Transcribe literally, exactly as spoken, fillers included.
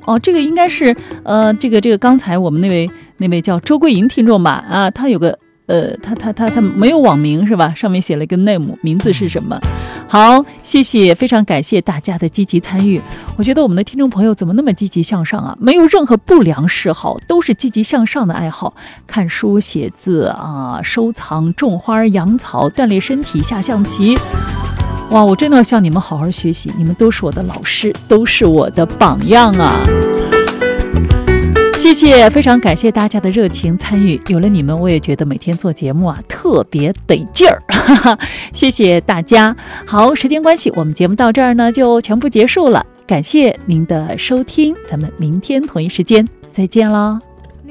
哦，这个应该是呃，这个这个刚才我们那位那位叫周桂莹听众吧？啊，他有个呃，他他他他没有网名是吧？上面写了一个 name， 名字是什么？好，谢谢，非常感谢大家的积极参与。我觉得我们的听众朋友怎么那么积极向上啊？没有任何不良嗜好，都是积极向上的爱好，看书、写字啊，收藏、种花、养草、锻炼身体、下象棋。哇，我真的要向你们好好学习，你们都是我的老师，都是我的榜样啊！谢谢，非常感谢大家的热情参与，有了你们，我也觉得每天做节目啊特别得劲儿，哈哈，谢谢大家。好，时间关系，我们节目到这儿呢就全部结束了，感谢您的收听，咱们明天同一时间再见了。